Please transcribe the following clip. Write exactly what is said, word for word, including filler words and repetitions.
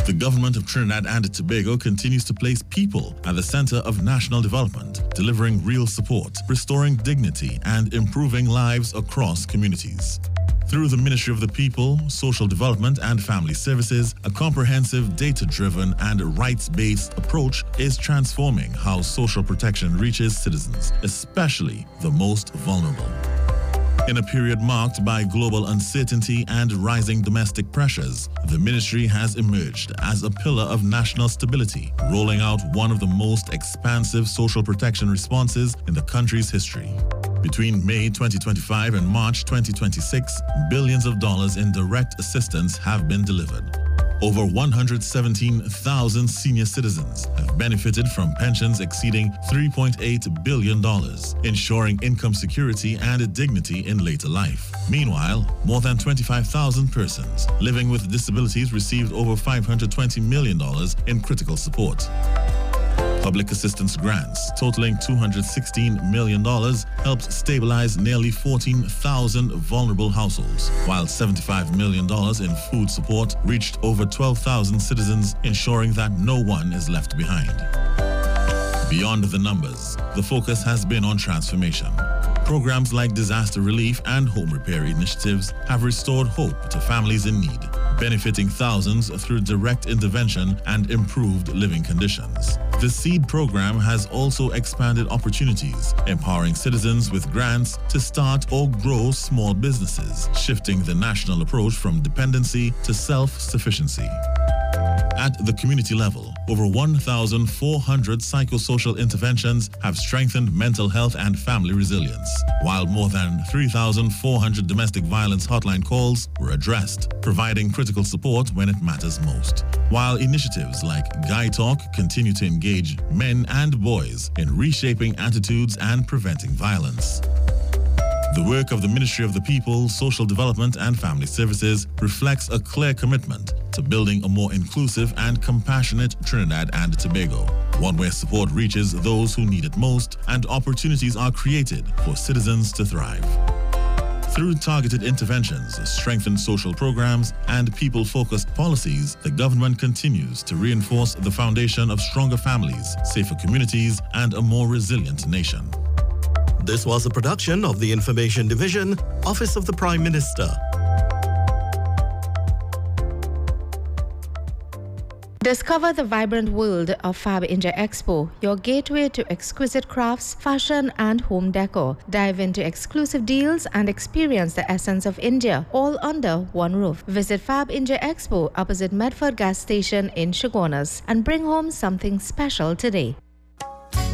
The government of Trinidad and Tobago continues to place people at the center of national development, delivering real support, restoring dignity, and improving lives across communities. Through the Ministry of the People, Social Development and Family Services, a comprehensive, data-driven and rights-based approach is transforming how social protection reaches citizens, especially the most vulnerable. In a period marked by global uncertainty and rising domestic pressures, the ministry has emerged as a pillar of national stability, rolling out one of the most expansive social protection responses in the country's history. Between May twenty twenty-five and March twenty twenty-six, billions of dollars in direct assistance have been delivered. Over one hundred seventeen thousand senior citizens have benefited from pensions exceeding three point eight billion dollars, ensuring income security and dignity in later life. Meanwhile, more than twenty-five thousand persons living with disabilities received over five hundred twenty million dollars in critical support. Public assistance grants totaling two hundred sixteen million dollars helped stabilize nearly fourteen thousand vulnerable households, while seventy-five million dollars in food support reached over twelve thousand citizens, ensuring that no one is left behind. Beyond the numbers, the focus has been on transformation. Programs like disaster relief and home repair initiatives have restored hope to families in need, benefiting thousands through direct intervention and improved living conditions. The SEED program has also expanded opportunities, empowering citizens with grants to start or grow small businesses, shifting the national approach from dependency to self-sufficiency. At the community level, over one thousand four hundred psychosocial interventions have strengthened mental health and family resilience, while more than three thousand four hundred domestic violence hotline calls were addressed, providing critical support when it matters most. While initiatives like Guy Talk continue to engage men and boys in reshaping attitudes and preventing violence. The work of the Ministry of the People, Social Development and Family Services reflects a clear commitment to building a more inclusive and compassionate Trinidad and Tobago, one where support reaches those who need it most and opportunities are created for citizens to thrive. Through targeted interventions, strengthened social programs, and people-focused policies, the government continues to reinforce the foundation of stronger families, safer communities, and a more resilient nation. This was a production of the Information Division, Office of the Prime Minister. Discover the vibrant world of Fab India Expo, your gateway to exquisite crafts, fashion and home decor. Dive into exclusive deals and experience the essence of India, all under one roof. Visit Fab India Expo opposite Medford Gas Station in Chaguanas and bring home something special today.